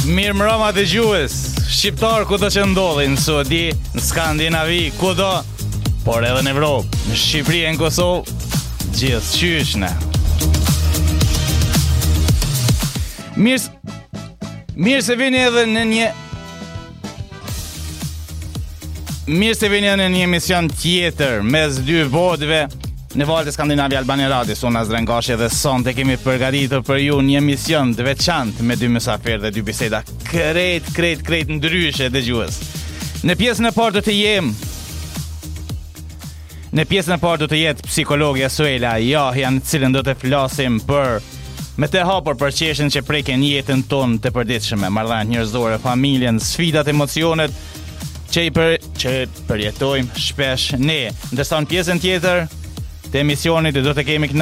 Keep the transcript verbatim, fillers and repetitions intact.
Mirë mbrëma dëgjues, shqiptar kudo që ndodhin, në Suedi, në Skandinavi, kudo, por edhe në Evropë, në Shqipëri e në Kosovë, gjithë qyshne. Mirë, mirë se vini edhe në një Mirë se vini edhe në një emision tjetër mes dy vodëve në valët e Skandinavia Albania Radio. Unë Azren Gashi dhe sonte kemi përgatitur për ju një emision të veçantë me dy mysafirë dhe dy biseda krejt, krejt, krejt ndryshe dëgjues. Në pjesën e parë do të jem Në pjesën e parë do të jetë psikologja Suela Jahja, në cilën do të flasim për me të hapur për çështjen që preken jetën tonë të përditshme, marrëdhëniet njerëzore, familjen, sfidat, emocionet që i për që përjetojmë shpesh ne. Ndërsa në pjesën tjetër të emisionit do të kemi